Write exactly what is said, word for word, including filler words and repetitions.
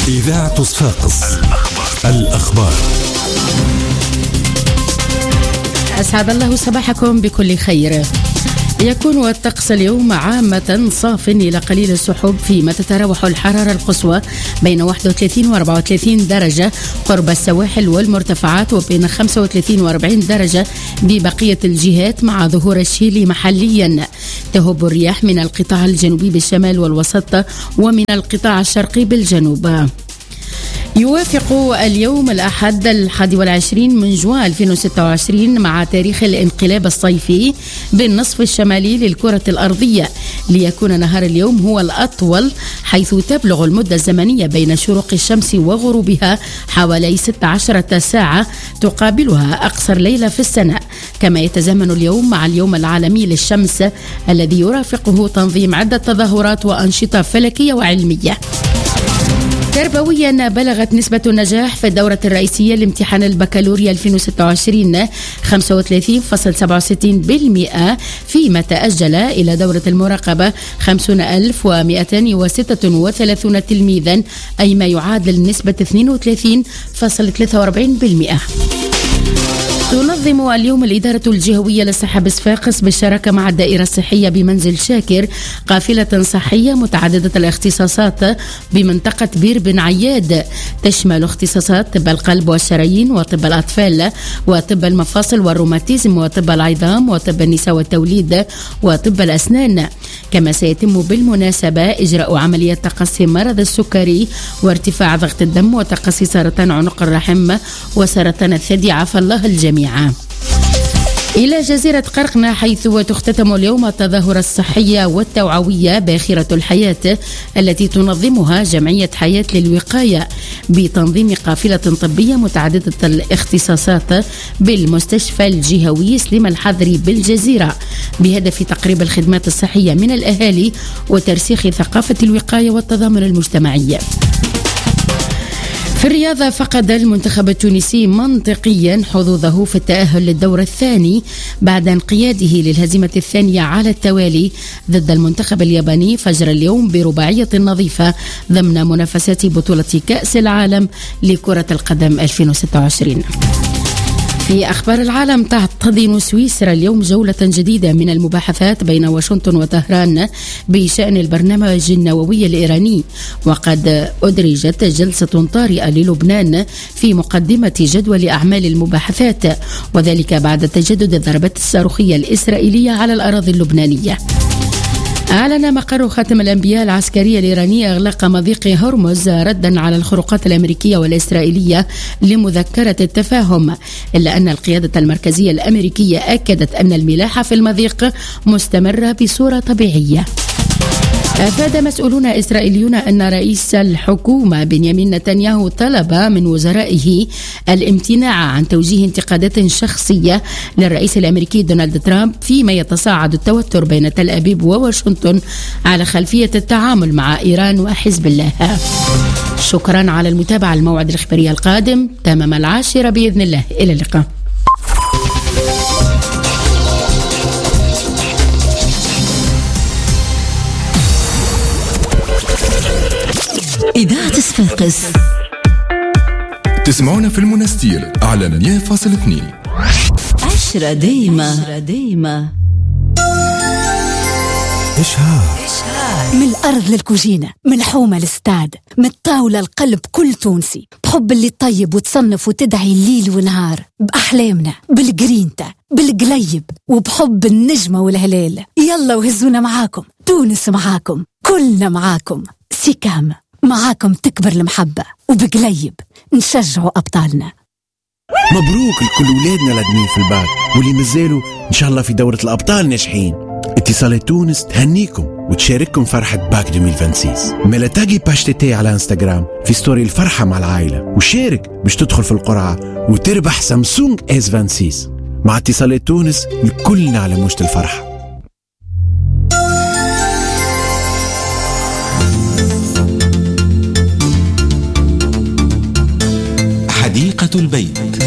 إذاعة صفاقس الأخبار, الأخبار. أسعد الله صباحكم بكل خير. يكون الطقس اليوم عامة صاف إلى قليل السحب، فيما تتراوح الحرارة القصوى بين واحد وثلاثين وأربعة وثلاثين درجة قرب السواحل والمرتفعات، وبين خمسة وثلاثين وأربعين درجة ببقية الجهات، مع ظهور الشيل محليا. تهب الرياح من القطاع الجنوبي بالشمال والوسط ومن القطاع الشرقي بالجنوب. يوافق اليوم الأحد الحادي والعشرين من جوان ألفين وستة وعشرين مع تاريخ الانقلاب الصيفي بالنصف الشمالي للكرة الأرضية، ليكون نهار اليوم هو الأطول، حيث تبلغ المدة الزمنية بين شروق الشمس وغروبها حوالي ستة عشر ساعة، تقابلها أقصر ليلة في السنة. كما يتزامن اليوم مع اليوم العالمي للشمس الذي يرافقه تنظيم عدة تظاهرات وأنشطة فلكية وعلمية. تربويا، بلغت نسبة النجاح في الدورة الرئيسية لامتحان البكالوريا ألفين وستة وعشرين خمسة وثلاثين فاصلة سبعة وستين بالمئة، فيما تأجل إلى دورة المراقبة خمسين ألف ومئتين وستة وثلاثين تلميذا، أي ما يعادل نسبة اثنين وثلاثين فاصلة ثلاثة وأربعين بالمئة. تنظم اليوم الإدارة الجهوية للصحة بصفاقس بالشراكة مع الدائرة الصحية بمنزل شاكر قافلة صحية متعددة الاختصاصات بمنطقة بير بن عياد، تشمل اختصاصات طب القلب والشرايين وطب الأطفال وطب المفاصل والروماتيزم وطب العظام وطب النساء والتوليد وطب الأسنان. كما سيتم بالمناسبة إجراء عملية تقصي مرض السكري وارتفاع ضغط الدم وتقصي سرطان عنق الرحم وسرطان الثدي، عافى الله الجميع. إلى جزيرة قرقنة، حيث تختتم اليوم التظاهرة الصحية والتوعوية باخرة الحياة التي تنظمها جمعية حياة للوقاية بتنظيم قافلة طبية متعددة الاختصاصات بالمستشفى الجهوي سليم الحضري بالجزيرة، بهدف تقريب الخدمات الصحية من الأهالي وترسيخ ثقافة الوقاية والتضامن المجتمعي. في الرياضة، فقد المنتخب التونسي منطقيا حظوظه في التأهل للدور الثاني بعد انقياده للهزيمة الثانية على التوالي ضد المنتخب الياباني فجر اليوم برباعية نظيفة ضمن منافسات بطولة كأس العالم لكرة القدم ألفين وستة وعشرين. في أخبار العالم، تحتضن سويسرا اليوم جولة جديدة من المباحثات بين واشنطن وطهران بشأن البرنامج النووي الإيراني، وقد أدرجت جلسة طارئة للبنان في مقدمة جدول أعمال المباحثات، وذلك بعد تجدد الضربات الصاروخية الإسرائيلية على الأراضي اللبنانية. أعلن مقر خاتم الأنبياء العسكرية الإيرانية إغلاق مضيق هرمز ردا على الخروقات الأمريكية والإسرائيلية لمذكرة التفاهم، إلا أن القيادة المركزية الأمريكية أكدت أن الملاحة في المضيق مستمرة بصورة طبيعية. أفاد مسؤولون إسرائيليون أن رئيس الحكومة بنيامين نتنياهو طلب من وزرائه الامتناع عن توجيه انتقادات شخصية للرئيس الأمريكي دونالد ترامب، فيما يتصاعد التوتر بين تل أبيب وواشنطن على خلفية التعامل مع إيران وحزب الله. شكرا على المتابعة. الموعد الإخباري القادم تمام العاشرة بإذن الله. إلى اللقاء. إذاعة صفاقس تسمعونا في المنستير على مية فاصلة اثنين. عشرة دايما دايما إشهار من الأرض للكوجينة، من الحومة للستاد، من الطاولة القلب كل تونسي، بحب اللي طيب وتصنف وتدعي الليل ونهار، بأحلامنا، بالجرينتا، بالقليب، وبحب النجمة والهلال. يلا وهزونا معاكم، تونس معاكم، كلنا معاكم. سيكام معاكم تكبر المحبة، وبقليب نشجعوا أبطالنا. مبروك لكل ولادنا الادمين في الباك واللي مازالوا إن شاء الله في دورة الأبطال ناجحين. اتصالات تونس تهنيكم وتشارككم فرحة باك ألفين وستة. ملا تاقي باشتتي على انستغرام في ستوري الفرحة مع العائلة وشارك باش تدخل في القرعة وتربح سامسونج اس ستة وعشرين. مع اتصالات تونس الكلنا على موجة الفرحة. حديقة البيت